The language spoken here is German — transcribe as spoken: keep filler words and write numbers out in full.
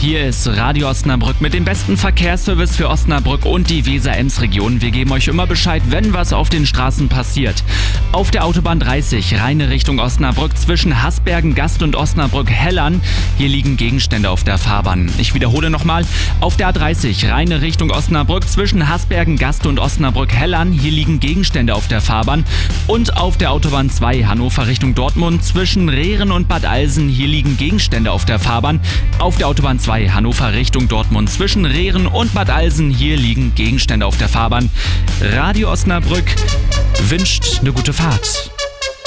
Hier ist Radio Osnabrück mit dem besten Verkehrsservice für Osnabrück und die Weser-Ems-Region. Wir geben euch immer Bescheid, wenn was auf den Straßen passiert. Auf der Autobahn dreißig, reine Richtung Osnabrück, zwischen Hasbergen-Gast und Osnabrück-Hellern. Hier liegen Gegenstände auf der Fahrbahn. Ich wiederhole nochmal. Auf der A dreißig, reine Richtung Osnabrück, zwischen Hasbergen-Gast und Osnabrück-Hellern. Hier liegen Gegenstände auf der Fahrbahn. Und auf der Autobahn zwei, Hannover Richtung Dortmund, zwischen Rehren und Bad Alsen. Hier liegen Gegenstände auf der Fahrbahn. Auf der Autobahn zwei, Hannover Richtung Dortmund, zwischen Rehren und Bad Alsen. Hier liegen Gegenstände auf der Fahrbahn. Radio Osnabrück wünscht eine gute Fahrt.